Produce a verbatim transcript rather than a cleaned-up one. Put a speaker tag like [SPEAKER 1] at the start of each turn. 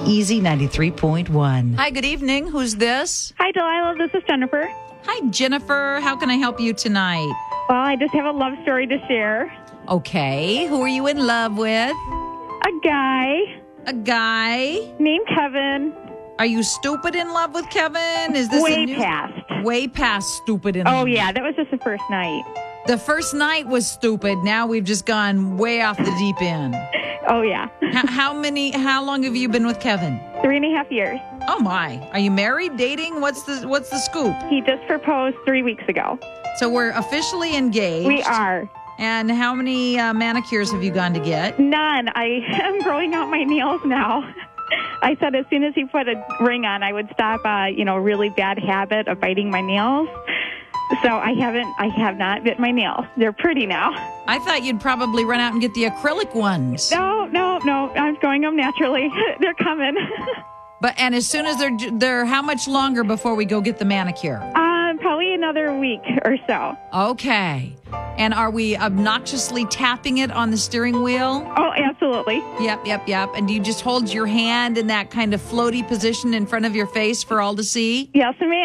[SPEAKER 1] Easy ninety-three point one.
[SPEAKER 2] Hi, good evening. Who's this?
[SPEAKER 3] Hi, Delilah. This is Jennifer.
[SPEAKER 2] Hi, Jennifer. How can I help you tonight?
[SPEAKER 3] Well, I just have a love story to share.
[SPEAKER 2] Okay. Who are you in love with?
[SPEAKER 3] A guy
[SPEAKER 2] A guy?
[SPEAKER 3] named Kevin.
[SPEAKER 2] Are you stupid in love with Kevin? Is this
[SPEAKER 3] Way
[SPEAKER 2] a new...
[SPEAKER 3] past.
[SPEAKER 2] Way past stupid in
[SPEAKER 3] Oh,
[SPEAKER 2] love.
[SPEAKER 3] yeah. That was just the first night.
[SPEAKER 2] The first night was stupid. Now we've just gone way off the deep end.
[SPEAKER 3] Oh, yeah.
[SPEAKER 2] How, how many? How long have you been with Kevin?
[SPEAKER 3] Three and a half years.
[SPEAKER 2] Oh my! Are you married? Dating? What's the What's the scoop?
[SPEAKER 3] He just proposed three weeks ago.
[SPEAKER 2] So we're officially engaged.
[SPEAKER 3] We are.
[SPEAKER 2] And how many uh, manicures have you gone to get?
[SPEAKER 3] None. I am growing out my nails now. I said as soon as he put a ring on, I would stop a, you know, really bad habit of biting my nails. So I haven't, I have not bit my nails. They're pretty now.
[SPEAKER 2] I thought you'd probably run out and get the acrylic ones.
[SPEAKER 3] No, no, no. I'm growing them naturally. They're coming.
[SPEAKER 2] But and as soon as they're they're how much longer before we go get the manicure?
[SPEAKER 3] Um, probably another week or so.
[SPEAKER 2] Okay. And are we obnoxiously tapping it on the steering wheel?
[SPEAKER 3] Oh, absolutely.
[SPEAKER 2] Yep, yep, yep. And do you just hold your hand in that kind of floaty position in front of your face for all to see?
[SPEAKER 3] Yes, ma'am.